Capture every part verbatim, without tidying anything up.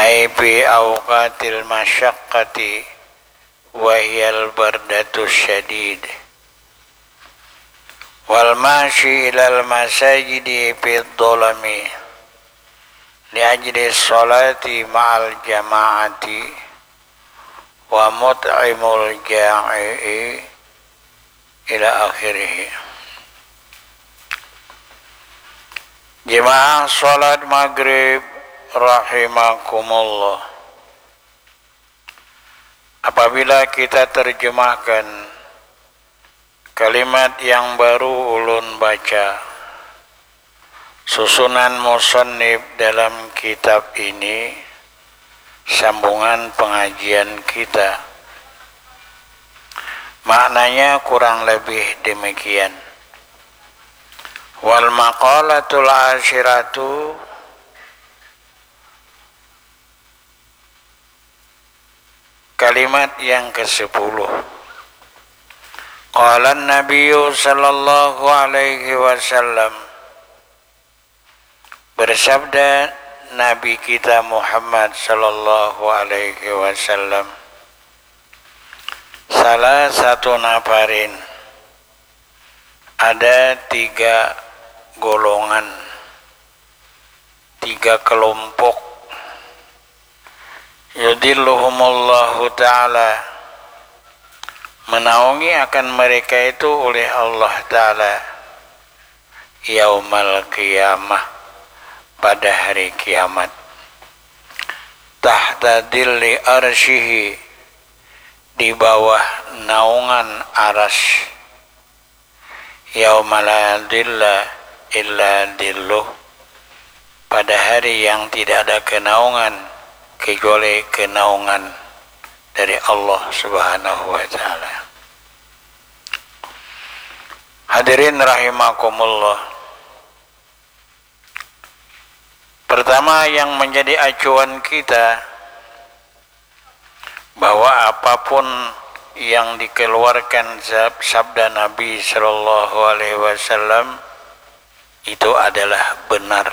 ay fi awqatil masyaqqati wa hiyal bardatu syadid wal mashi ilal masajidi fi dholami li ajli sholati ma'al jama'ati wa mut'imul ja'i ila akhirih. Jemaah salat maghrib rahimakumullah, apabila kita terjemahkan kalimat yang baru ulun baca, susunan musannif dalam kitab ini, sambungan pengajian kita, maknanya kurang lebih demikian. Wal maqalatul ashiratu, kalimat yang kesepuluh. Qala an-nabiyyu sallallahu alaihi wasallam, bersabda Nabi kita Muhammad sallallahu alaihi wasallam, salah satu nafarin, ada tiga golongan, tiga kelompok, yudilluhumullahu ta'ala, menaungi akan mereka itu oleh Allah Ta'ala yaumal qiyamah, pada hari kiamat, tahta dilli arsyihi, di bawah naungan aras, yauma la dilla illa dilluh, pada hari yang tidak ada kenaungan kecuali kenaungan dari Allah Subhanahu wa ta'ala. Hadirin rahimakumullah, pertama yang menjadi acuan kita, bahwa apapun yang dikeluarkan sabda Nabi sallallahu alaihi wasallam itu adalah benar.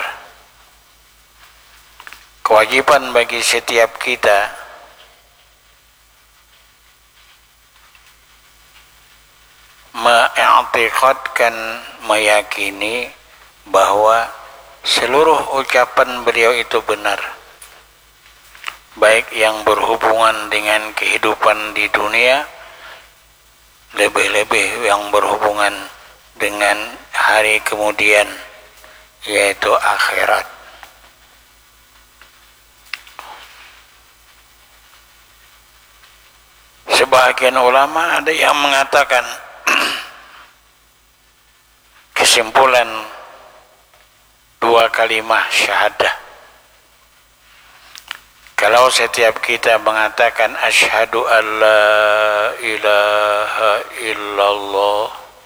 Kewajiban bagi setiap kita mengiktikadkan, meyakini bahwa seluruh ucapan beliau itu benar, baik yang berhubungan dengan kehidupan di dunia, lebih-lebih yang berhubungan dengan hari kemudian, yaitu akhirat. Sebagian ulama ada yang mengatakan kesimpulan dua kalimat syahadah, kalau setiap kita mengatakan asyhadu an la ilaha illallah,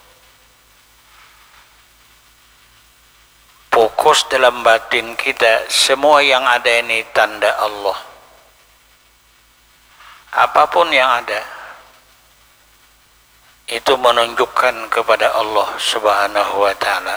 fokus dalam batin kita, semua yang ada ini tanda Allah. Apapun yang ada, itu menunjukkan kepada Allah Subhanahu wa ta'ala.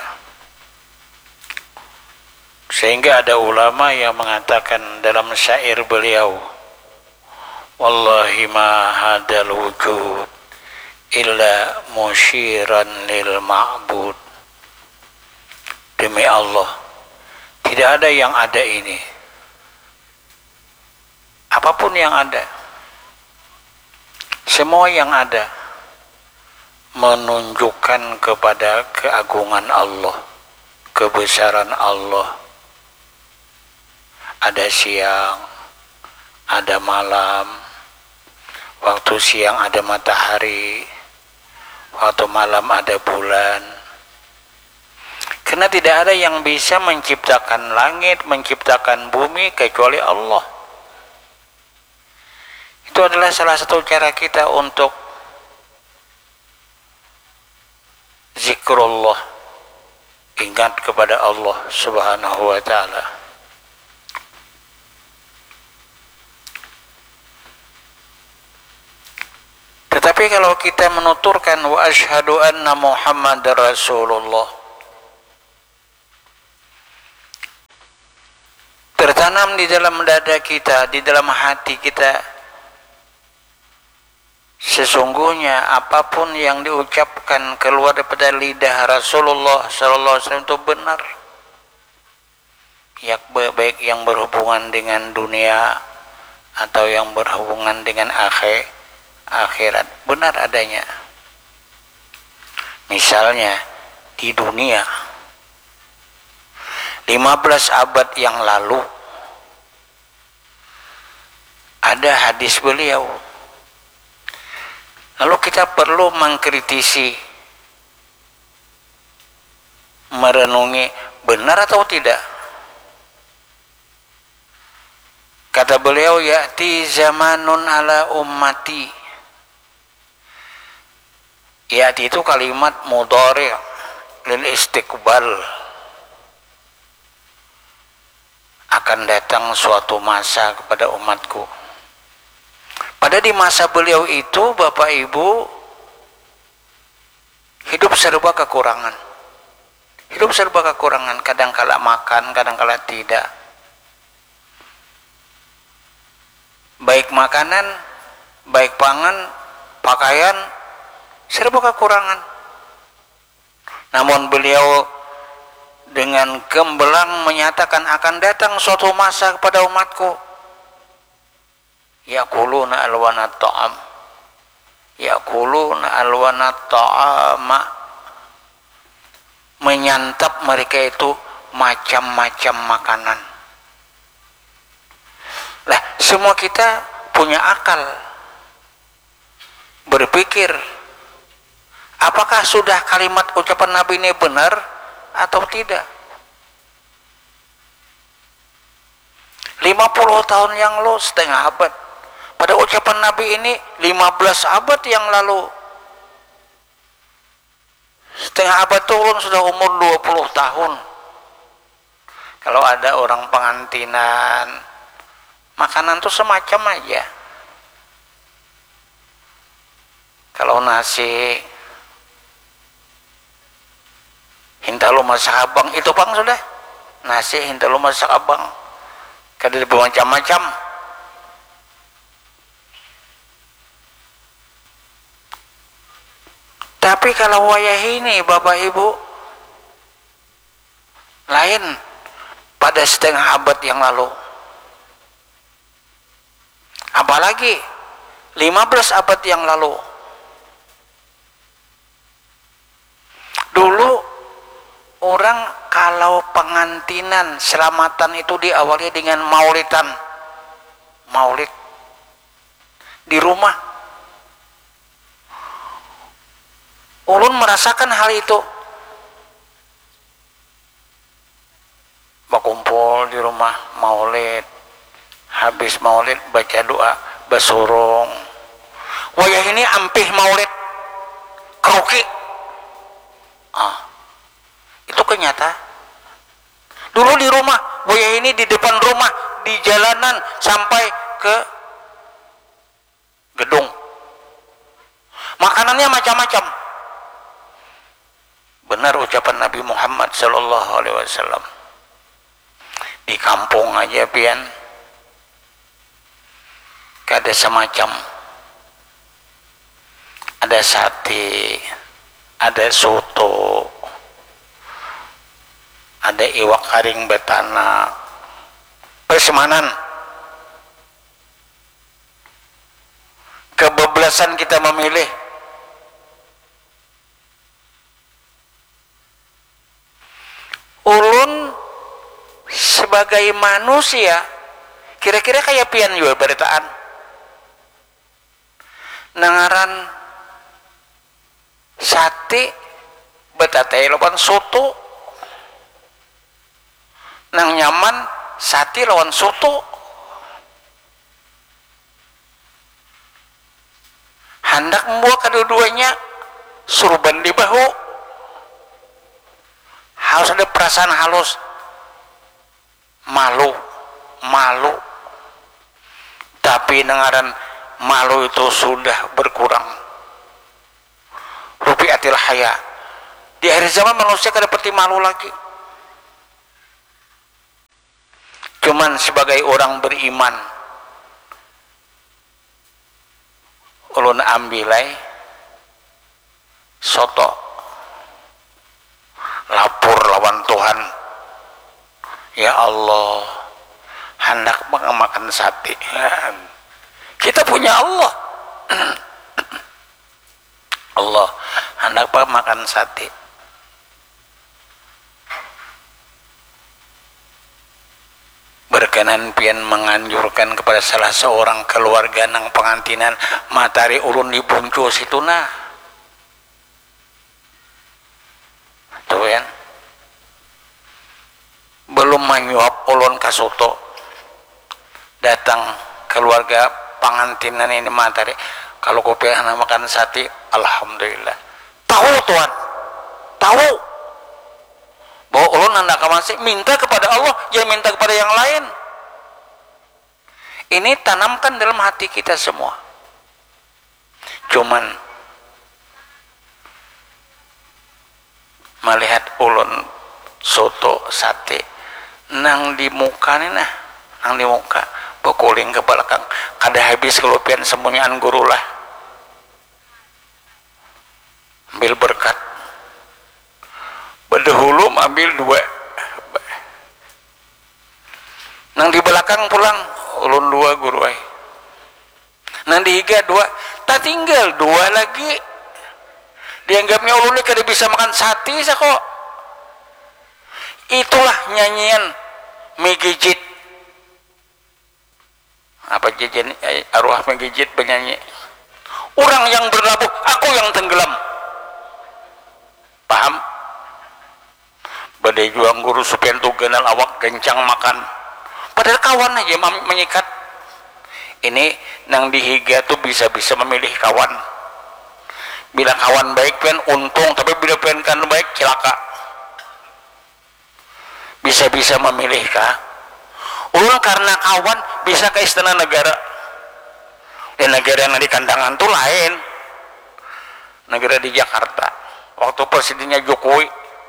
Sehingga ada ulama yang mengatakan dalam syair beliau, wallahi ma hadal wujud illa musyiran lil ma'bud, demi Allah, tidak ada yang ada ini, apapun yang ada, semua yang ada menunjukkan kepada keagungan Allah, kebesaran Allah. Ada siang, ada malam, waktu siang ada matahari, waktu malam ada bulan. Karena tidak ada yang bisa menciptakan langit, menciptakan bumi kecuali Allah. Itu adalah salah satu cara kita untuk zikrullah, ingat kepada Allah Subhanahu wa ta'ala. Tetapi kalau kita menuturkan wa asyhadu anna Muhammadar Rasulullah, tertanam di dalam dada kita, di dalam hati kita, sesungguhnya apapun yang diucapkan keluar daripada lidah Rasulullah sallallahu alaihi wasallam itu benar, ya, baik yang berhubungan dengan dunia atau yang berhubungan dengan akhir akhirat, benar adanya. Misalnya di dunia lima belas abad yang lalu ada hadis beliau, lalu kita perlu mengkritisi, merenungi benar atau tidak. Kata beliau, ya'ti zamanun ala ummati. Ya'ti itu kalimat mudhari' lil istiqbal. Akan datang suatu masa kepada umatku. Pada di masa beliau itu, Bapak Ibu, hidup serba kekurangan. Hidup serba kekurangan, kadang-kala makan, kadang-kala tidak. Baik makanan, baik pangan, pakaian, serba kekurangan. Namun beliau dengan gemblang menyatakan akan datang suatu masa kepada umatku, yaquluna alwana ta'am, yaquluna alwana ta'ama, menyantap mereka itu macam-macam makanan. Lah, semua kita punya akal, berpikir, apakah sudah kalimat ucapan Nabi ini benar atau tidak? lima puluh tahun yang lalu, setengah abad. Pada ucapan Nabi ini lima belas abad yang lalu. Setengah abad turun sudah umur dua puluh tahun. Kalau ada orang pengantinan, makanan tuh semacam aja. Kalau nasi, hintalu masak abang, itu bang sudah. Nasi hintalu masak abang. Kada bermacam-macam. Tapi kalau wayah ini Bapak Ibu, lain pada setengah abad yang lalu. Apalagi lima belas abad yang lalu. Dulu orang kalau pengantinan, selamatan itu diawali dengan maulidan. Maulid di rumah. Ulun merasakan hal itu. Berkumpul di rumah maulid, habis maulid baca doa, basurung. Wayah ini ampih maulid, keruki. Ah, itu kenyataan. Dulu di rumah, wayah ini di depan rumah, di jalanan sampai ke gedung. Makanannya macam-macam. Benar ucapan Nabi Muhammad sallallahu alaihi wasallam. Di kampung aja pian kada semacam. Ada sate, ada soto, ada iwak karing betana, persemanan. Kebablasan kita memilih. Ulun sebagai manusia kira-kira kayak pian juga beritaan nangaran sate betatay lawan soto, nang nyaman sate lawan soto, hendak membuat kedua-duanya surban di bahu. Harus ada perasaan halus, malu, malu. Tapi dengaran malu itu sudah berkurang. Rupiatil haya. Di akhir zaman manusia kada peti malu lagi. Cuman sebagai orang beriman ulun ambilai soto lapor lawan Tuhan, ya Allah hendak makan sate. Kita punya Allah. Allah hendak makan sate. Berkenan pian menganjurkan kepada salah seorang keluarga nang pengantinan matahari ulun dibuncu situna. Tuh kan. Belum menyuap ulun ka soto. Datang keluarga pengantinan ini matahari, kalau kopi anak makan sate, alhamdulillah. Tahu Tuhan, tahu bahwa ulun hendak masih minta kepada Allah, jangan minta kepada yang lain. Ini tanamkan dalam hati kita semua. Cuman melihat ulun soto sate nang di muka nih nah, nang di muka bekuling ke belakang, kada habis kelupian sembunyian guru lah. Ambil berkat. Bedahulu ambil dua. Nang di belakang pulang ulun dua guru ay. Nang di higa dua, tak tinggal dua lagi. Dianggapnya ulun kada bisa makan sate sa kok. Itulah nyanyian megijit. Apa jajan arwah megijit bernyanyi. Orang yang berlabuh, aku yang tenggelam. Paham? Badai juang guru supaya tu genal awak kencang makan. Padahal kawan aja menyikat. Ini nang dihiga tuh bisa-bisa memilih kawan. Bila kawan baik pian untung, tapi bila pian kan baik celaka. Bisa-bisa memilih kah? Ulun karena kawan bisa ke istana negara. Dan negara yang di kandangan tuh lain. Negara di Jakarta. Waktu presidennya Jokowi,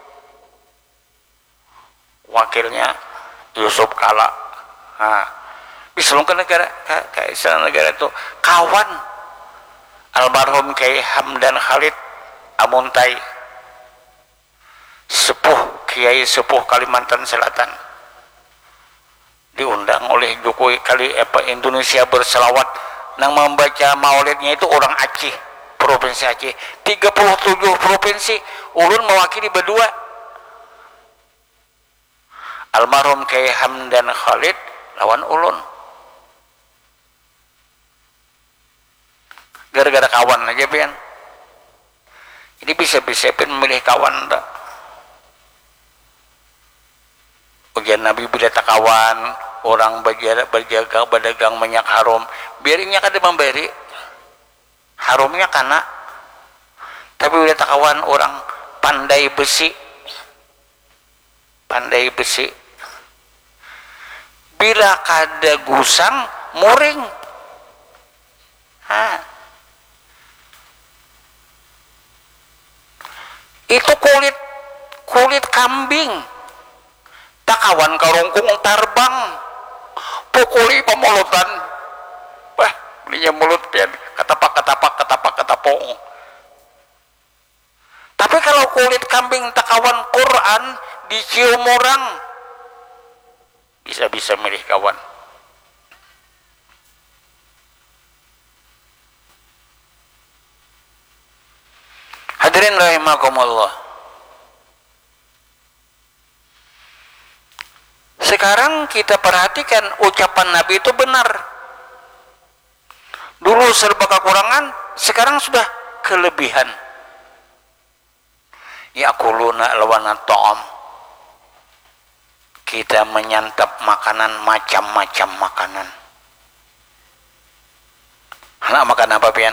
wakilnya Yusuf Kala. Nah, bisa ke negara, ke, ke istana negara itu kawan almarhum Kiai Hamdan Khalid Amuntai, sepuh Kiai sepuh Kalimantan Selatan, diundang oleh Jokowi kali apa Indonesia berselawat, nang membaca maulidnya itu orang Aceh, provinsi Aceh, tiga puluh tujuh provinsi, ulun mewakili berdua. Almarhum Kiai Hamdan Khalid lawan ulun. Gara-gara kawan aja pian. Jadi bisa-bisa pian memilih kawan tak. Ujian Nabi bila tak kawan, orang berjaga, berjaga berdagang minyak haram, biarnya kada memberi. Harumnya kana. Tapi bila tak kawan orang pandai besi. Pandai besi. Bila kada gusang muring. Ha. Itu kulit kulit kambing. Tak kawan karungkung tarbang. Pukuli pemulutan. Wah, belinya mulut pian katapak katapak katapak katapong. Tapi kalau kulit kambing tak kawan Quran dicium orang, bisa-bisa milih kawan. Hadirin rahimakumullah. Sekarang kita perhatikan ucapan Nabi itu benar. Dulu serba kekurangan, sekarang sudah kelebihan. Yaquluna lawana ta'am. Kita menyantap makanan macam-macam makanan. Anak makan apa pian?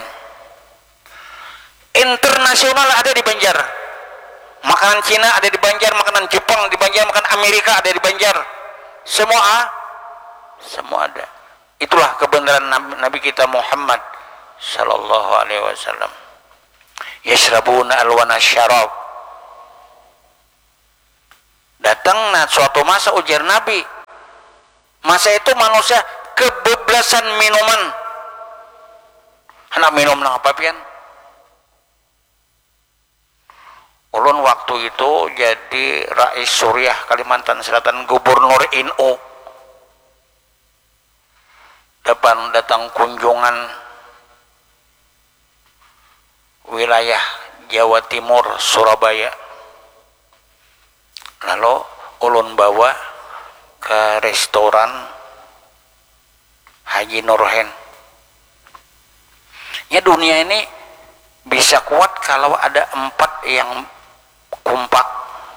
Internasional ada di Banjar. Makanan Cina ada di Banjar, makanan Jepang di Banjar, makanan Amerika ada di Banjar. Semua ah, semua ada. Itulah kebenaran Nabi kita Muhammad sallallahu alaihi wasallam. Yashrabuna alwana syarab. Datangna suatu masa ujar Nabi, Masa itu manusia kebeblasan minuman. Anak minum nang apa pian? Ulun waktu itu jadi Rais Suriah Kalimantan Selatan, Gubernur N U. Depan datang kunjungan wilayah Jawa Timur, Surabaya. Lalu ulun bawa ke restoran Haji Nurhen. Ya, dunia ini bisa kuat kalau ada empat yang kompak.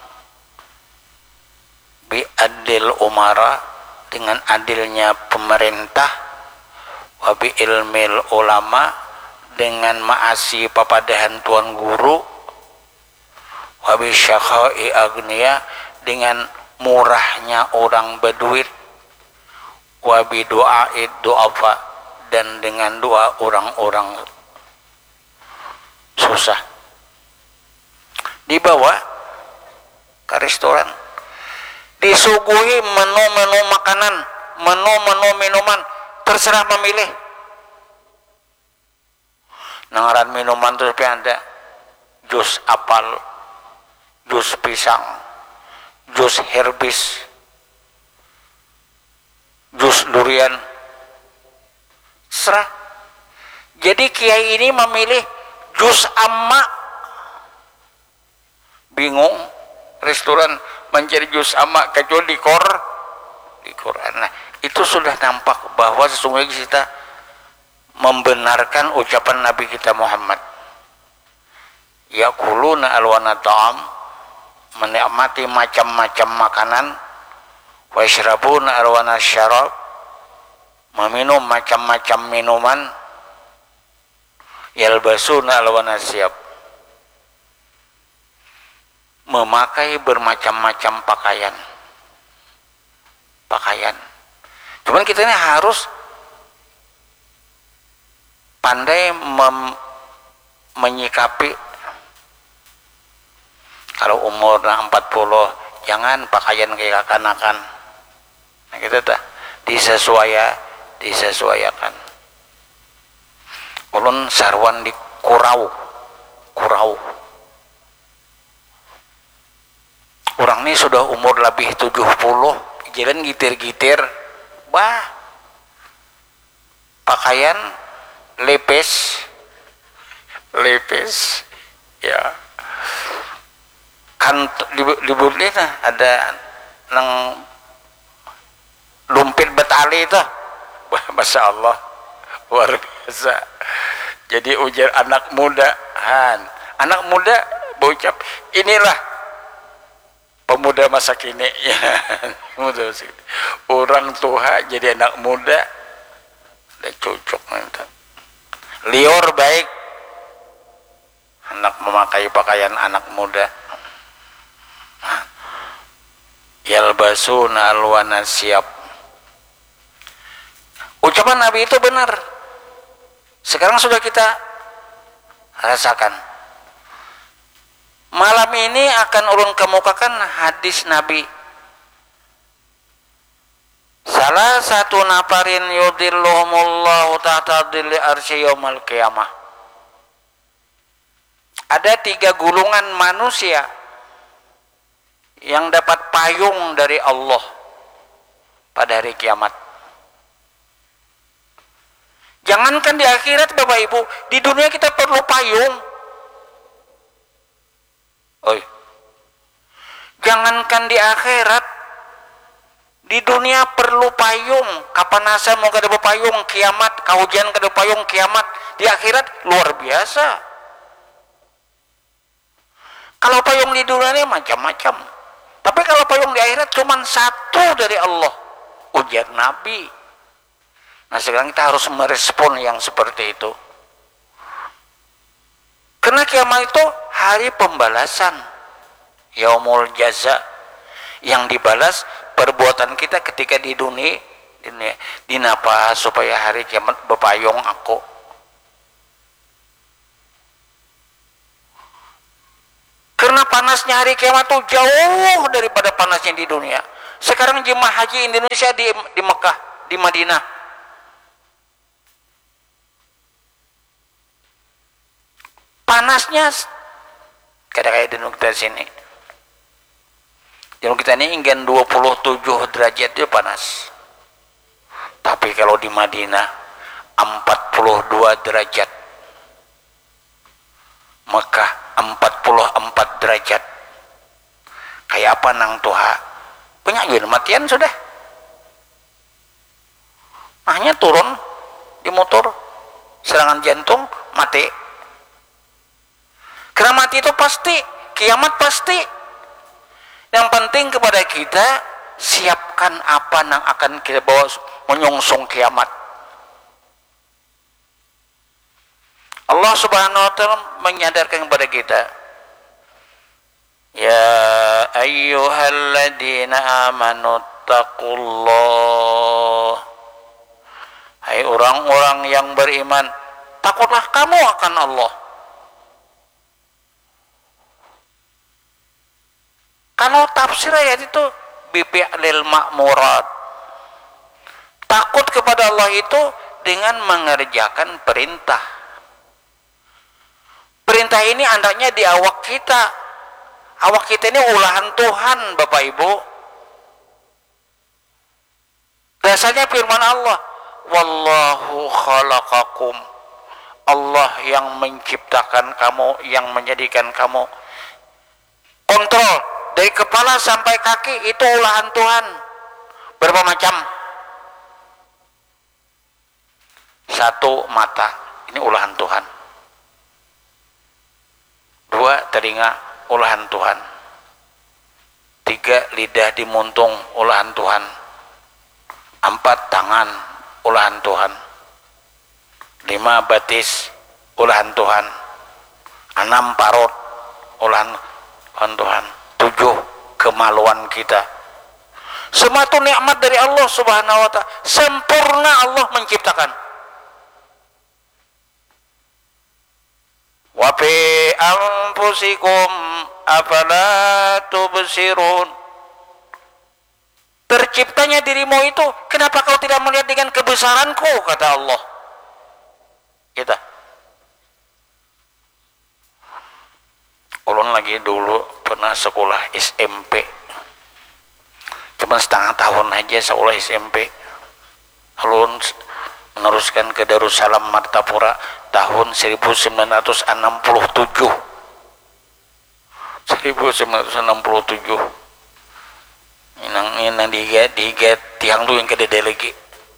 Bi adil umara, dengan adilnya pemerintah, wa bi ilmil ulama, dengan maasi papadahan tuan guru, wa bi syakhai agniya, dengan murahnya orang berduit, wa bi du'aid du'afa, dan dengan doa orang-orang susah. Dibawa ke restoran, disuguhi menu-menu makanan, menu-menu minuman, terserah memilih. Nangaran minuman terus ada jus apel, jus pisang, jus herbis, jus durian, serah. Jadi kiai ini memilih jus amma. Bingung restoran mencari jus amma kecuali di Qor di Quran. Nah, itu sudah nampak bahwa sesungguhnya kita membenarkan ucapan Nabi kita Muhammad, yaquluna alwana ta'am, menikmati macam-macam makanan, wa yashrabuna alwana syarab, meminum macam-macam minuman, yalbasuna alwana siyab, memakai bermacam-macam pakaian pakaian cuman kita ini harus pandai mem menyikapi. Kalau umur empat puluh, jangan pakaian kayak kekanakan. Nah, kita tuh disesuaikan disesuaikan. Ulun sarwan di Kurau Kurau orang ini sudah umur lebih tujuh puluh, jalan gitir-gitir, bah pakaian lepes lepes ya kan di di nah, ada nang lumpit betali itu, masya Allah, luar biasa. Jadi ujar anak muda, han anak muda bocap, inilah pemuda masa kini ya. Orang tua jadi anak muda udah cocok nanti. Lior baik anak memakai pakaian anak muda. Yalbasuna alwana siap. Ucapan Nabi itu benar. Sekarang sudah kita rasakan. Malam ini akan ulun kemukakan hadis Nabi. Salah satu nafarin yudhilluhumullahu ta'ala dhilli arsy yaumal qiyamah. Ada tiga gulungan manusia yang dapat payung dari Allah pada hari kiamat. Jangankan di akhirat Bapak Ibu, di dunia kita perlu payung. Oi. Jangankan di akhirat, di dunia perlu payung. Kapanasan mau kada payung kiamat, kaujian kada payung kiamat. Di akhirat luar biasa. Kalau payung di dunia ini macam-macam. Tapi kalau payung di akhirat cuma satu dari Allah, ujar Nabi. Nah, sekarang kita harus merespon yang seperti itu. Karena kiamat itu hari pembalasan, yaumul jaza, yang dibalas perbuatan kita ketika di dunia, di dinapa supaya hari kiamat bepayung aku. Karena panasnya hari kiamat itu jauh daripada panasnya di dunia. Sekarang jemaah haji Indonesia di di Mekah, di Madinah, panasnya kada kayak di kita sini. Di kita ini ingin dua puluh tujuh derajat itu panas. Tapi kalau di Madinah empat puluh dua derajat. Mekah empat puluh empat derajat. Kayak apa nang tuha? Banyak juga matian sudah. Hanya turun di motor, serangan jantung, mati. Karena mati itu pasti, kiamat pasti. Yang penting kepada kita, siapkan apa yang akan kita bawa menyongsong kiamat. Allah Subhanahu wa taala menyadarkan kepada kita, ya ayyuhalladzina amanu taqullah. Hai orang-orang yang beriman, takutlah kamu akan Allah. Kalau tafsir ayat itu bifi'lil ma'murat. Takut kepada Allah itu dengan mengerjakan perintah. Perintah ini andaknya di awak kita. Awak kita ini ulahan Tuhan, Bapak Ibu. Dasarnya firman Allah, wallahu khalaqakum. Allah yang menciptakan kamu, yang menjadikan kamu. Kontrol dari kepala sampai kaki itu ulahan Tuhan. Berapa macam? Satu, mata, ini ulahan Tuhan. Dua, telinga, ulahan Tuhan. Tiga, lidah dimuntung, ulahan Tuhan. Empat, tangan, ulahan Tuhan. Lima, batis, ulahan Tuhan. Enam, parut, ulahan Tuhan. Tujuh, kemaluan kita. Semua itu nikmat dari Allah Subhanahu wa taala. Sempurna Allah menciptakan. Wa fi anfusikum afala tubsirun. Terciptanya dirimu itu, kenapa kau tidak melihat dengan kebesaranku, kata Allah. Kita ulun lagi dulu pernah sekolah S M P, cuma setengah tahun aja sekolah S M P. Ulun meneruskan ke Darussalam Martapura tahun seribu sembilan ratus enam puluh tujuh. seribu sembilan ratus enam puluh tujuh. Inang inang digat digat tiang tuh yang kedede lagi.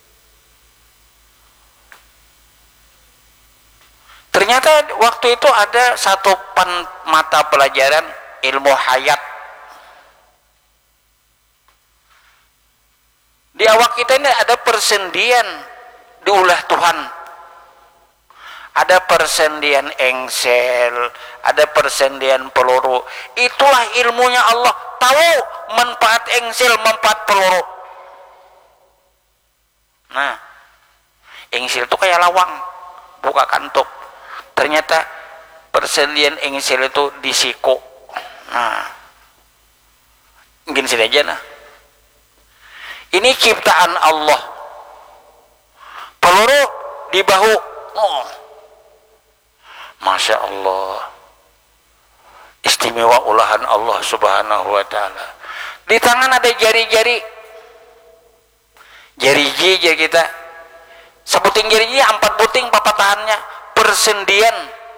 Ternyata waktu itu ada satu pan mata pelajaran ilmu hayat. Di awak kita ini ada persendian diulah Tuhan. Ada persendian engsel, ada persendian peluru. Itulah ilmunya Allah. Tahu manfaat engsel, manfaat peluru. Nah, engsel itu kayak lawang, buka kantuk. Ternyata persendian engsel itu di siku. Nah, mungkin sini aja nah. Ini ciptaan Allah. Peluru di bahu. Oh, Masya Allah. Istimewa ulahan Allah Subhanahu wa taala. Di tangan ada jari-jari. Jari-jari jari kita. Sebuting jari-jari empat buting papatahannya. Persendian.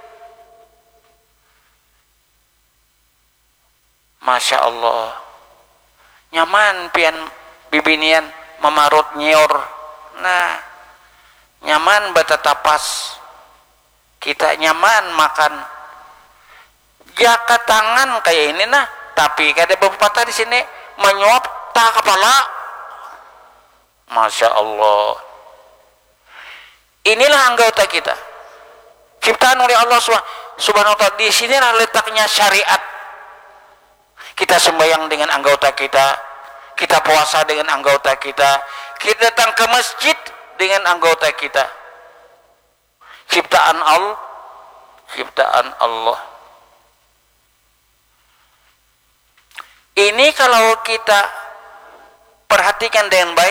Masya Allah. Nyaman pian bibinian memarut nyiur. Nah, nyaman bata tapas. Kita nyaman makan. Jaka tangan kayak ini nah, tapi kada bepatah di sini menyuap tak kepala. Masya Allah. Inilah anggota kita. Ciptaan oleh Allah Subhanahu wa taala. Di sinilah letaknya syariat. Kita sembahyang dengan anggota kita, kita puasa dengan anggota kita, kita datang ke masjid dengan anggota kita. Ciptaan Allah, ciptaan Allah. Ini kalau kita perhatikan dengan baik